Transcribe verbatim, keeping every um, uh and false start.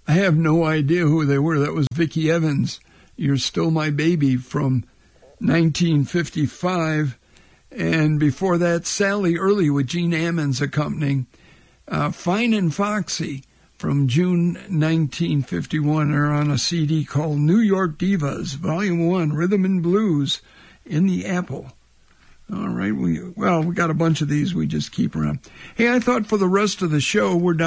I have no idea who they were. That was Vicki Evans, You're Still My Baby from nineteen fifty-five. And before that, Sally Early with Gene Ammons accompanying. Uh, Fine and Foxy from June nineteen fifty-one are on a C D called New York Divas, Volume one, Rhythm and Blues in the Apple. All right, we well, we got a bunch of these we just keep around. Hey, I thought for the rest of the show, we're down